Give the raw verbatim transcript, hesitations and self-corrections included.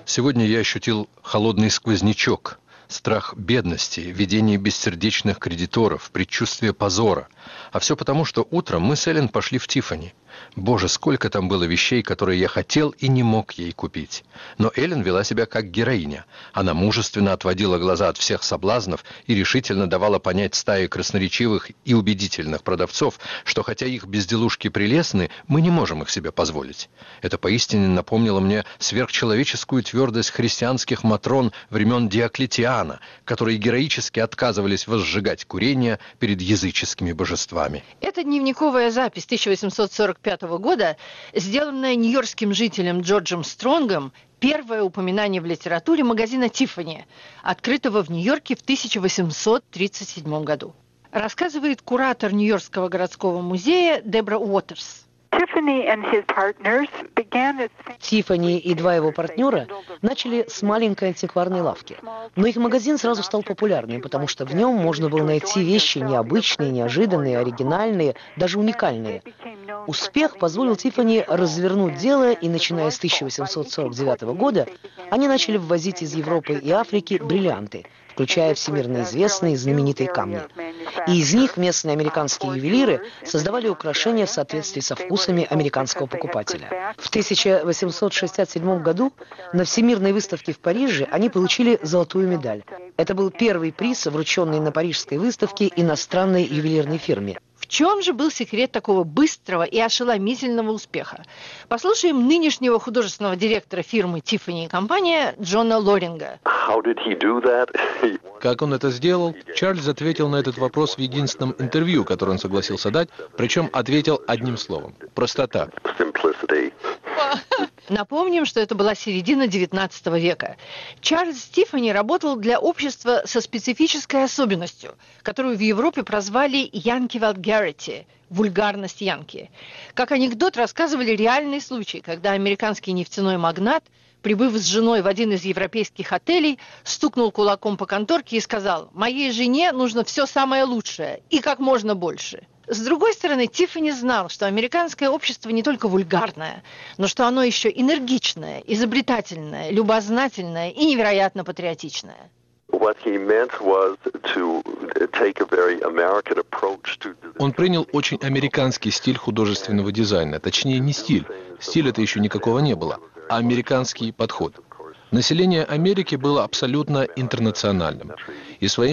Сегодня я ощутил холодный сквознячок, страх бедности, видение бессердечных кредиторов, предчувствие позора. А все потому, что утром мы с Эллен пошли в Тиффани. Боже, сколько там было вещей, которые я хотел и не мог ей купить. Но Эллен вела себя как героиня. Она мужественно отводила глаза от всех соблазнов и решительно давала понять стае красноречивых и убедительных продавцов, что хотя их безделушки прелестны, мы не можем их себе позволить. Это поистине напомнило мне сверхчеловеческую твердость христианских матрон времен Диоклетиана, которые героически отказывались возжигать курение перед языческими божествами. Это дневниковая запись тысяча восемьсот сорок пятого года, сделанная нью-йоркским жителем Джорджем Стронгом, первое упоминание в литературе магазина «Тиффани», открытого в Нью-Йорке в тысяча восемьсот тридцать седьмом году. Рассказывает куратор Нью-Йоркского городского музея Дебра Уотерс. Тиффани и два его партнера начали с маленькой антикварной лавки. Но их магазин сразу стал популярным, потому что в нем можно было найти вещи необычные, неожиданные, оригинальные, даже уникальные. Успех позволил Тиффани развернуть дело, и начиная с тысяча восемьсот сорок девятого года они начали ввозить из Европы и Африки бриллианты, включая всемирно известные знаменитые камни. И из них местные американские ювелиры создавали украшения в соответствии со вкусами американского покупателя. В тысяча восемьсот шестьдесят седьмом году на Всемирной выставке в Париже они получили золотую медаль. Это был первый приз, врученный на парижской выставке иностранной ювелирной фирме. В чем же был секрет такого быстрого и ошеломительного успеха? Послушаем нынешнего художественного директора фирмы «Тиффани и компания» Джона Лоринга. Как он это сделал? Чарльз ответил на этот вопрос в единственном интервью, которое он согласился дать, причем ответил одним словом – простота. Напомним, что это была середина девятнадцатого века. Чарльз Тиффани работал для общества со специфической особенностью, которую в Европе прозвали «янки vulgarity» – вульгарность янки. Как анекдот рассказывали реальный случай, когда американский нефтяной магнат, прибыв с женой в один из европейских отелей, стукнул кулаком по конторке и сказал: «Моей жене нужно все самое лучшее и как можно больше». С другой стороны, Тиффани знал, что американское общество не только вульгарное, но что оно еще энергичное, изобретательное, любознательное и невероятно патриотичное. Он принял очень американский стиль художественного дизайна. Точнее, не стиль. Стиль это еще никакого не было, а американский подход. Население Америки было абсолютно интернациональным. И своим